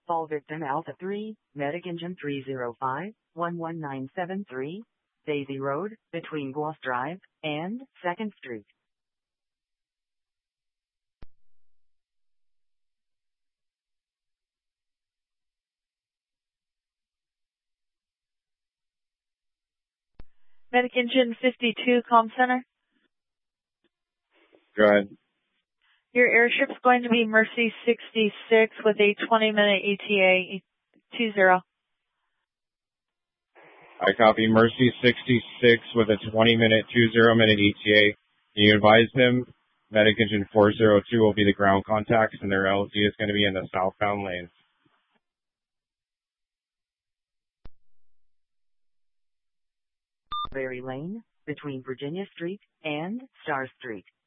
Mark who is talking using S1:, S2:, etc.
S1: Fall victim Alpha 3, Medic Engine 305-11973, Daisy Road, between Goss Drive and 2nd Street.
S2: Medic Engine 52, Comm Center.
S3: Go ahead.
S2: Your airship's going to be Mercy 66 with a 20-minute ETA 20.
S3: I copy Mercy 66 with a 20-minute 20-minute ETA. Can you advise him Medic Engine 402 will be the ground contacts and their LZ is going to be in the southbound lane.
S1: Berry Lane, between Virginia Street and Star Street.